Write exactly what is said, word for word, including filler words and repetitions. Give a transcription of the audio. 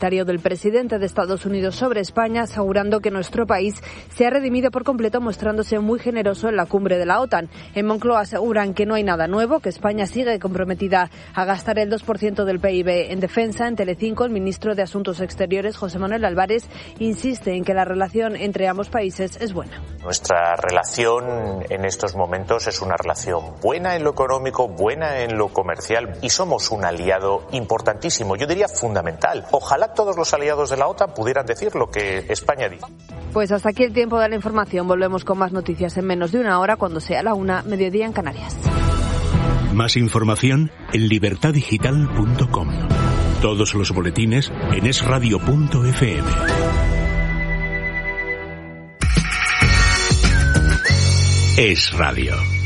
del presidente de Estados Unidos sobre España, asegurando que nuestro país se ha redimido por completo, mostrándose muy generoso en la cumbre de la OTAN. En Moncloa aseguran que no hay nada nuevo, que España sigue comprometida a gastar el dos por ciento del P I B en defensa. En Telecinco, el ministro de Asuntos Exteriores, José Manuel Álvarez, insiste en que la relación entre ambos países es buena. Nuestra relación en estos momentos es una relación buena en lo económico, buena en lo comercial, y somos un aliado importantísimo, yo diría fundamental. Ojalá todos los aliados de la OTAN pudieran decir lo que España dice. Pues hasta aquí el tiempo de la información. Volvemos con más noticias en menos de una hora, cuando sea la una, mediodía en Canarias. Más información en libertad digital punto com. Todos los boletines en es radio punto efe eme. Es Radio.